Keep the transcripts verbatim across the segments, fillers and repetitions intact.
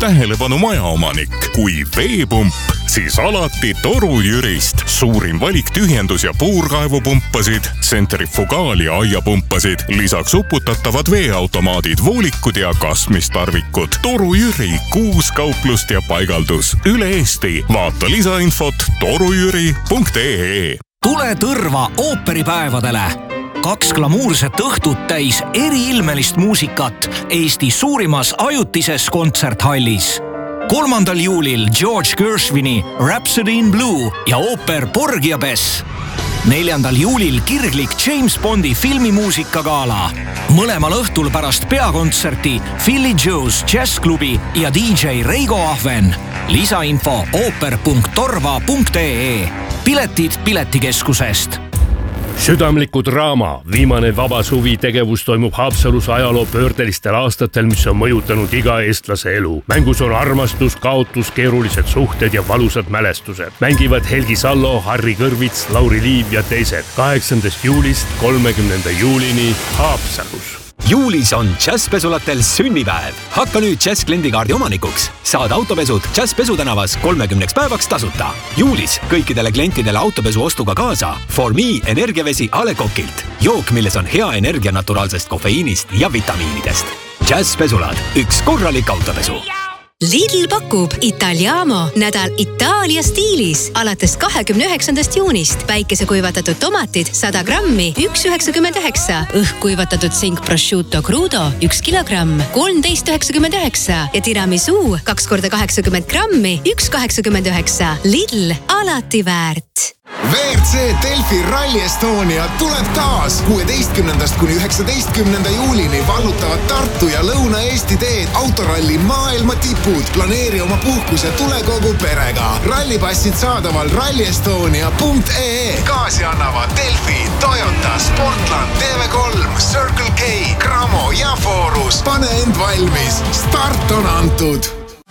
tähelepanu majaomanik. Kui veepump, siis alati Toru Jürist. Suurim valik tühjendus- ja puurkaevupumpasid, tsentrifugaal- ja aiapumpasid, lisaks uputatavad veeautomaadid, voolikud ja kasmistarvikud. Toru Jüri, kuus kauplust ja paigaldus üle Eesti. Vaata lisainfot torujüri punkt ee. Tule Tõrva ooperipäevadele. Kaks glamuurset õhtut täis eriilmelist muusikat Eesti suurimas ajutises kontserthallis. kolmandal juulil George Gershwini Rhapsody in Blue ja ooper Porgiabess. neljandal juulil kirglik James Bondi filmimuusikagala. Mõlemal õhtul pärast peakontserti Philly Joe's Jazzklubi ja D J Reigo Ahven. Lisainfo ooper punkt torva punkt ee. Piletid Piletikeskusest. Südamliku draama viimane vaba suvi tegevus toimub Haapsalus ajaloo pöördelistel aastatel, mis on mõjutanud iga eestlase elu. Mängus on armastus, kaotus, keerulised suhted ja valusad mälestused. Mängivad Helgi Sallo, Harri Kõrvits, Lauri Liiv ja teised. kaheksandast juulist kolmekümnenda juulini Haapsalus. Juulis on Jazzpesulatel sünnipäev. Hakka nüüd Jazz kliendikaardi omanikuks. Saad autopesud Jazzpesu tänavas kolmekümneks päevaks tasuta. Juulis kõikidele klientidele autopesu ostuga kaasa For Me energiavesi A Le Coqilt. Jook, milles on hea energia naturaalsest kofeiinist ja vitamiinidest. Jazzpesulad, üks korralik autopesu. Lidl pakub Italiamo nädal Itaalia stiilis alates kahekümne üheksandast juunist. Päikesekuivatatud tomatid sada grammi, üks üheksakümmend üheksa. Õhkuivatatud sink prosciutto crudo, üks kilogramm, kolmteist üheksakümmend üheksa. Ja tiramisu kaks korda kaheksakümmend grammi, üks kaheksakümmend üheksa. Lidl, alati väärt. V R C Delfi Rally Estonia tuleb taas. kuueteistkümnendast kuni üheksateistkümnenda juulini vallutavad Tartu ja Lõuna-Eesti teed autoralli maailma tipud. Planeeri oma puhkus ja tule kogu perega. Rallipassid saadaval rally estonia punkt ee. Kaasi annavad Delfi, Toyota, Sportland, T V kolm, Circle K, Cramo ja Forus. Pane end valmis. Start on antud.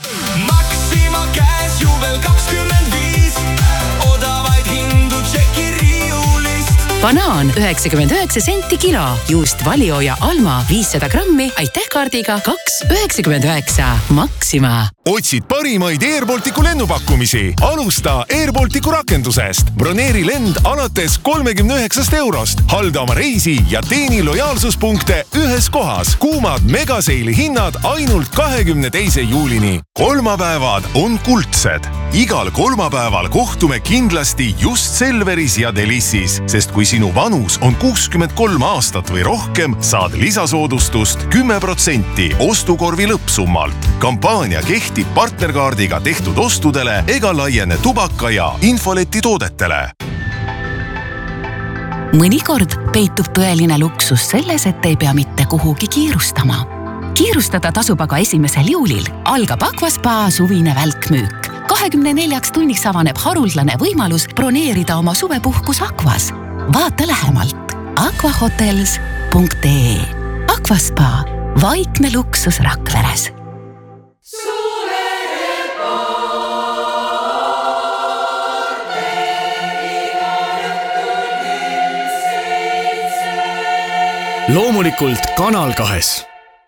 Maxima käes juubel kakskümmend viis. Odavaid hindu tšeki riiulist. Banaan üheksakümmend üheksa senti kilo. Juust Valio ja Alma viissada grammi. Aitäh kaardiga kaks üheksakümmend üheksa. Maxima. Otsid parimaid Airbalticu lennupakkumisi. Alusta Airbalticu rakendusest. Broneeri lend alates kolmekümne üheksast eurost. Halda oma reisi ja teeni lojaalsuspunkte ühes kohas. Kuumad megaseili hinnad ainult kahekümne teise juulini. Kolmapäevad on kuldsed. Igal kolmapäeval kohtume kindlasti just Selveris ja Delissis, sest kui sinu vanus on kuuskümmend kolm aastat või rohkem, saad lisasoodustust kümme protsenti ostukorvi lõppsummalt. Kampaania kehtib partnerkaardiga tehtud ostudele ega laiene tubaka ja infoleti toodetele. Mõnikord peitub tõeline luksus selles, et ei pea mitte kuhugi kiirustama. Kiirustada tasub aga esimesel juulil. Algab Aquaspa suvine välkmüük. kahekümne neljaks tunniks avaneb haruldane võimalus broneerida oma suvepuhkus Aquas. Vaata lähemalt aquahotels punkt ee. Aquaspa, vaikne luksus Rakveres. Loomulikult Kanal kahes.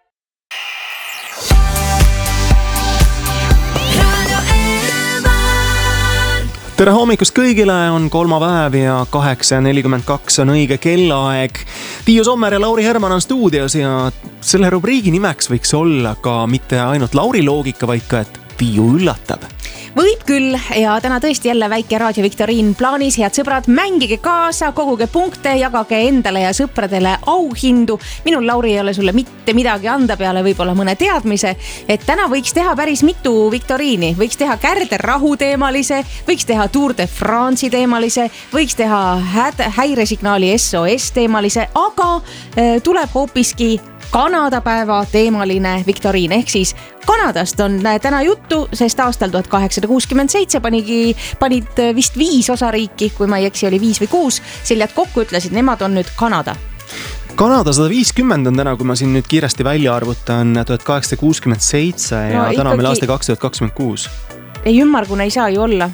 Tere hommikust kõigile, on kolmapäev ja kaheksa nelikümmend kaks on õige kellaaeg. Tiiu Sommer ja Lauri Herman on stuudios ja selle rubriigi nimeks võiks olla ka mitte ainult Lauri loogika, vaid ka, et Tiiu üllatab. Võib küll ja täna tõesti jälle väike raadioviktoriin plaanis. Head sõbrad, mängige kaasa, koguge punkte, jagage endale ja sõpradele auhindu. Minul, Lauri, ei ole sulle mitte midagi anda peale võib-olla mõne teadmise, et täna võiks teha päris mitu viktoriini. Võiks teha Kärder-Rahu teemalise, võiks teha Tour de France'i teemalise, võiks teha häiresignaali S O S teemalise, aga tuleb hoopiski Kanada päeva teemaline viktoriin, ehk siis Kanadast on täna juttu, sest aastal tuhat kaheksasada kuuskümmend seitse panigi, panid vist viis osariiki, kui ma ei eksi, oli viis või kuus, seljad kokku ütlesid, nemad on nüüd Kanada. Kanada sada viiskümmend on täna, kui ma siin nüüd kiiresti välja arvutan, tuhat kaheksasada kuuskümmend seitse ja no, täna meil aasta kaks tuhat kakskümmend kuus. Ei ümmargune ei saa ju olla.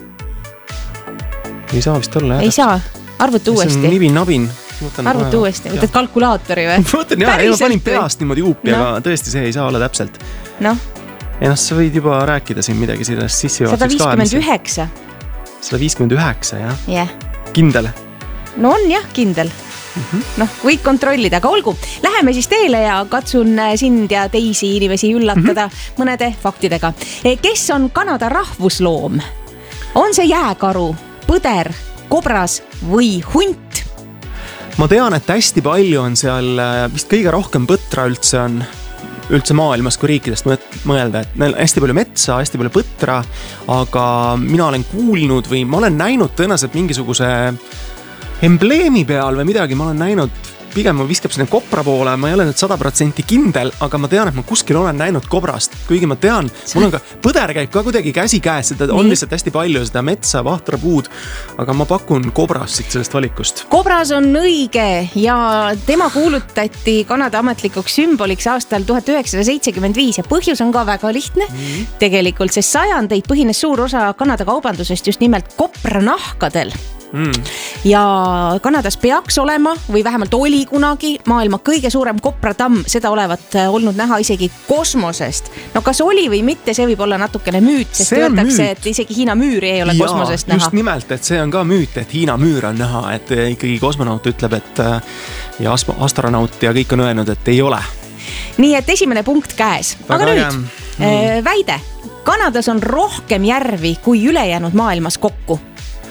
Ei saa vist olla. Ei saa, arvuta uuesti. See on nibin-nabin. Arvuta uuesti, võtad kalkulaatori või? Võtan jah, ma panin peast niimoodi uupi, no. Aga tõesti see ei saa olla täpselt. Noh, Ei noh, sa võid juba rääkida siin midagi sellest sissejuhatuseks sada viiskümmend üheksa. sada viiskümmend üheksa, jah? Jah. Kindel? No on jah, kindel. Mm-hmm. Noh, võid kontrollida, aga olgu. Läheme siis teele ja katsun sind ja teisi inimesi üllatada mm-hmm. mõnede faktidega. Kes on Kanada rahvusloom? On see jääkaru, põder, kobras või hunt? Ma tean, et hästi palju on seal, vist kõige rohkem põtra üldse on üldse maailmas, kui riikidest mõelda, et neil hästi palju metsa, hästi palju põtra, aga mina olen kuulnud või ma olen näinud tõenäoliselt mingisuguse embleemi peal või midagi, ma olen näinud, pigem ma viskab sinna kopra poole, ma ei ole nüüd sada protsenti kindel, aga ma tean, et ma kuskil olen näinud kobrast, kuigi ma tean, mul on ka, põder käib ka kuidagi käsi käes, seda on lihtsalt hästi palju, seda metsa, vahtrapuud, aga ma pakun kobrast siit sellest valikust. Kobras on õige ja tema kuulutati Kanada ametlikuks sümboliks aastal tuhat üheksasada seitsekümmend viis ja põhjus on ka väga lihtne. Mm. Tegelikult, sest sajandeid põhines suur osa Kanada kaubandusest just nimelt kopranahkadel. Mm. Ja Kanadas peaks olema või vähemalt oli kunagi maailma kõige suurem kopratamm, seda olevat olnud näha isegi kosmosest. No kas oli või mitte, see võib olla natukene müüt, sest öeldakse, müüt. Et isegi Hiina müüri ei ole ja, kosmosest näha. Just nimelt, et see on ka müüt, et Hiina müür on näha, et ikkagi kosmonaut ütleb, et ja astronaut ja kõik on öelnud, et ei ole. Nii et esimene punkt käes. Väga aga nüüd mm. väide. Kanadas on rohkem järvi kui ülejäänud maailmas kokku.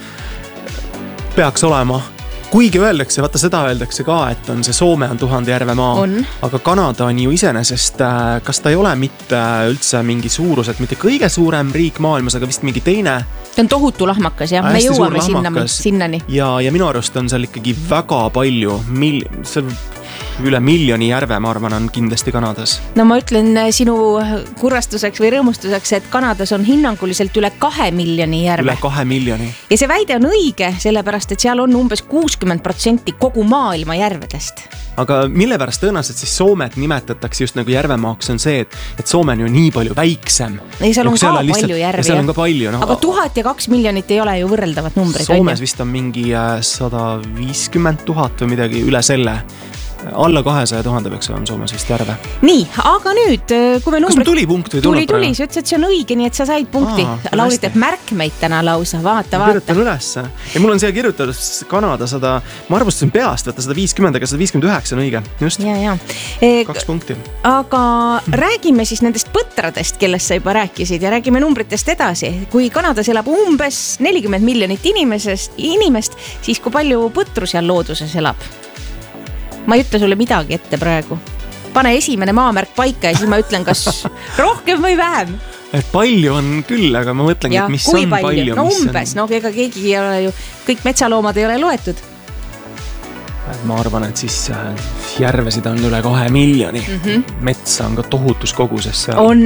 Peaks olema. Kuigi öeldakse, vaata seda öeldakse ka, et on see Soome on tuhande järve maa, on. Aga Kanada on ju iseenesest, kas ta ei ole mitte üldse mingi suuruselt, mitte kõige suurem riik maailmas, aga vist mingi teine. Ta on tohutu lahmakas ja me jõuame sinna, sinnani. Ja, ja minu arust on seal ikkagi väga palju, mil, seal üle miljoni järve, ma arvan, on kindlasti Kanadas. No ma ütlen sinu kurvastuseks või rõõmustuseks, et Kanadas on hinnanguliselt üle kahe miljoni järve. Üle kahe miljoni. Ja see väide on õige, sellepärast, et seal on umbes kuuskümmend protsenti kogu maailma järvedest. Aga mille pärast tõenäoliselt siis Soomet nimetatakse just nagu järvemaaks on see, et, et Soome on ju nii palju väiksem. Ja seal on ka seal on lihtsalt, palju järvi. Seal on ka palju. No, aga tuhat ja kaks miljonit ei ole ju võrreldavat numbrid. Soomes vist on mingi sada viiskümmend tuhat või midagi üle selle. Alla kahesaja tuhande peaks olema Soomes vist järve. Nii, aga nüüd, kui me numbrid... Kas tuli punkt või tuli? Tuli, tuli, sa ütlesid, et see on õige, nii et sa said punkti. Aa, Lauri teeb märkmeid täna lausa, vaata, vaata. Kirjutan üles. Ja mul on siia kirjutatud Kanada sada, ma arvustasin peast, võtta sada viiskümmend, aga sada viiskümmend üheksa on õige. Just. Ja, ja. E, Kaks punkti. Aga räägime siis nendest põtradest, kellest sa juba rääkisid ja räägime numbritest edasi. Kui Kanadas elab umbes nelikümmend miljonit inimesest, inimest, siis kui palju põtru seal looduses elab? Ma ei ütle sulle midagi ette praegu. Pane esimene maamärk paika ja siis ma ütlen, kas rohkem või vähem. Et palju on küll, aga ma mõtlengi, et mis on palju. palju no umbes, on... no ega keegi ei ole ju, kõik metsaloomad ei ole loetud. Ma arvan, et siis järvesid on üle kahe miljoni. Mm-hmm. Metsa on ka tohutus koguses seal. On.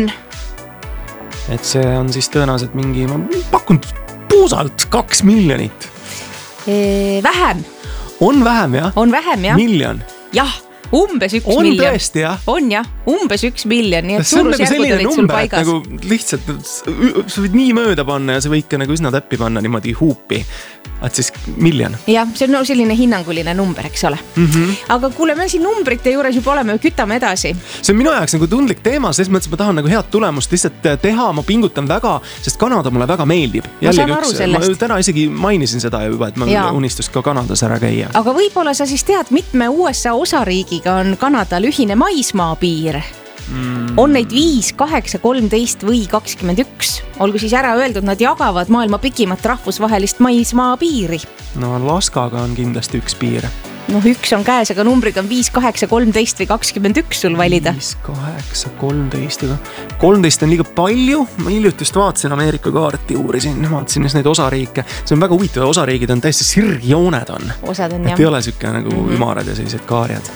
Et see on siis tõenäoliselt mingi, ma pakun puusalt kaks miljonit. E, vähem. On vähem, jah? On vähem, jah. Miljon? Jah, umbes üks on miljon. On tõesti, jah? On, jah. Umbes üks miljon, nii et suurusjärgud olid sul paigas. Nagu lihtsalt, sa võid nii mööda panna ja sa võid ka nagu üsna täppi panna niimoodi huupi. Et siis miljon. Jah, see on no, selline hinnanguline number, eks ole. Mm-hmm. Aga kuule, me siin numbrite juures juba oleme, kütame edasi. See on minu jaoks nagu tundlik teema, selles mõttes ma tahan nagu head tulemust lihtsalt teha, ma pingutan väga, sest Kanada mulle väga meeldib. Ma saan aru sellest. Ma täna isegi mainisin seda juba, et ma ja. unistust ka Kanadas ära käia. Aga võib-olla sa siis tead, mitme U S A osariigiga on Kanadal ühine maismaa piir. Mm. On neid viis, kaheksa, kolmteist või kakskümmend üks. Olgu siis ära öeldud, nad jagavad maailma pikimat rahvusvahelist maismaa piiri. No Alaskaga on kindlasti üks piir. Noh, üks on käes, aga numbrid on viis, kaheksa, kolmteist või kakskümmend üks sul valida. viis, kaheksa, kolmteist, aga kolmteist on liiga palju. Ma hiljuti just vaatasin Ameerika kaarti uurisin, vaatasin neid osariike. See on väga huvitav, osariigid on täiesti sirgjooned on. Osad on, jah. Et ei ole sükke nagu mm-hmm. ümarad ja sellised kaarjad.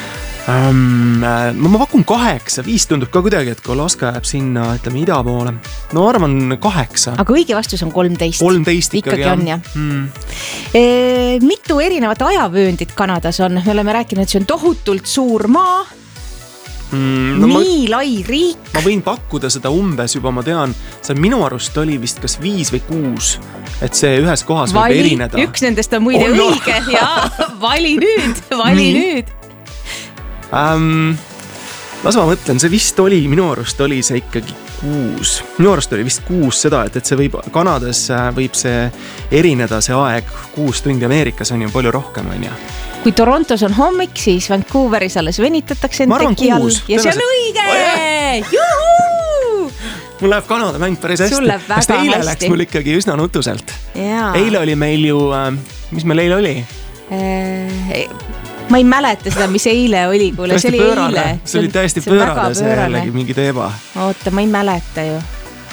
Um, ma pakun kaheksa, viis tundub ka kuidagi, et kui Alaska jääb sinna, ütleme ida poole. No arvan kaheksa. Aga õige vastus on kolmteist. kolmteist ikkagi, ikkagi on, jah. Mm. E, mitu erinevat ajavööndit Kanadas on? Me oleme rääkinud, et see on tohutult suur maa. Mm, no nii ma, lai riik. Ma võin pakkuda seda umbes juba, ma tean, see minu arust oli vist kas viis või kuus, et see ühes kohas vali, võib erineda. Üks nendest on muide oh, õige no. ja vali nüüd, vali nii. nüüd. Um, las ma mõtlen, see vist oli, minu arust oli see ikkagi kuus, minu arust oli vist kuus seda, et, et see võib, Kanadas võib see erineda see aeg kuus tundi, Ameerikas on ju palju rohkem, on ju. Kui Torontos on hommik, siis Vancouveris alles venitatakse end teki all ja see on õige! Juhu! Mul läheb Kanada mäng päris hästi. Sul läheb väga hästi. Eile hästi. läks mul ikkagi üsna nutuselt. Jaa. Eile oli meil ju, mis meil eile oli? Ma ei mäleta seda, mis eile oli, kuule, see oli pöörale. eile. See oli täiesti see pöörale, see jällegi mingi teema. Oota, ma ei mäleta ju.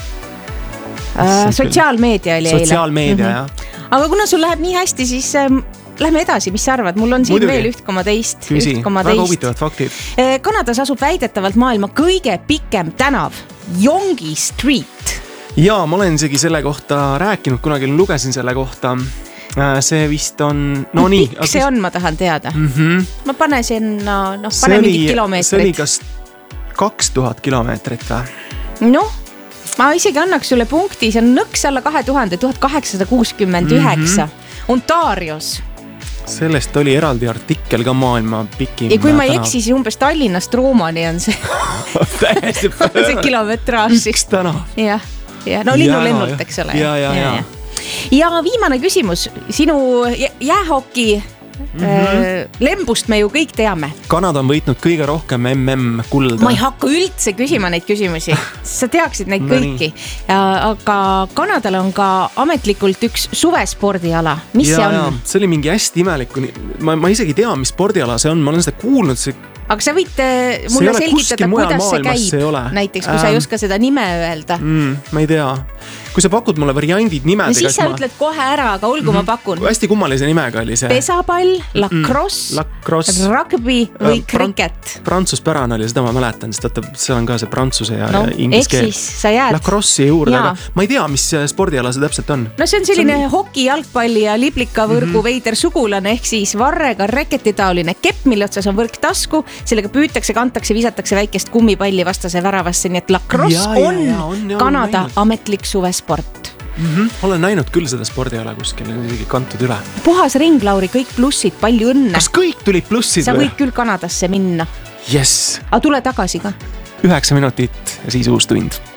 Uh, sotsiaalmeedia oli eile. Sotsiaalmeedia, mm -hmm. jah. Aga kuna sul läheb nii hästi, siis ähm, lähme edasi, mis sa arvad? Mul on siin Muidugi. veel üht koma teist. Küsi, väga huvitavad faktid. Kanadas asub väidetavalt maailma kõige pikem tänav, Yonge Street. Jaa, ma olen isegi selle kohta rääkinud, kunagi lugesin selle kohta. See vist on, no nii. Pikk see on, ma tahan teada. Mm -hmm. Ma pane sinna, noh, pane oli, mingid kilomeetrid. See oli kas kaks tuhat kilomeetrit või? Noh, ma isegi annaks sulle punkti, see on nõks alla kahe tuhande, tuhat kaheksasada kuuskümmend üheksa. Ontarios. Sellest oli eraldi artikkel ka maailma pikim. Ja kui ma ei eksi, siis umbes Tallinnast Roomani on see. Täiesti see kilometraaž. Üks tänav. Jah, ja. No linnu lennult, eks ole. Ja, ja, ja, ja. Ja viimane küsimus, sinu jäähoki mm -hmm. lembust me ju kõik teame. Kanada on võitnud kõige rohkem M M kulda. Ma ei hakka üldse küsima neid küsimusi, sa teaksid neid no kõiki. Ja, aga Kanadal on ka ametlikult üks suvespordiala. Mis ja, see on? Ja, see oli mingi hästi imelik. Ma, ma isegi tea, mis spordiala see on, ma olen seda kuulnud. See... Aga sa võid mulle selgitada, kuidas see käib. Näiteks, kui ähm... sa ei oska seda nime öelda. Mm, ma ei tea. Kui sa pakud mulle variandid nimedega. No siis sa ma... ütled kohe ära, aga olgu mm -hmm. ma pakun. Hästi kummalise nimega oli see. Pesapall, lacrosse, mm, lacrosse. Rugby või äh, kriket. Prantsuspärane oli, seda ma mäletan, sest vaata, seal on ka see prantsuse ja, no, ja inglise keel. Ehk siis sa jääd. Lacrosse'i juurde, aga ma ei tea, mis spordiala see täpselt on. No see on selline see on... hoki, jalgpalli ja liblikavõrgu mm -hmm. veider sugulane, ehk siis varrega reketitaoline kepp, mille otsas on võrk tasku, sellega püütakse, kantakse, visatakse väikest kummipalli vastase väravasse, nii et lacrosse ja, ja, on, ja, on ja, Kanada on ametlik suvesport. Mm -hmm. Olen näinud küll seda spordiala kuskil, on isegi kantud üle. Puhas ring, Lauri, kõik plussid, palju õnne. Kas kõik tulid plussid sa või? Sa võid küll Kanadasse minna. Yes. Aga tule tagasi ka. Üheksa minutit ja siis uus tund.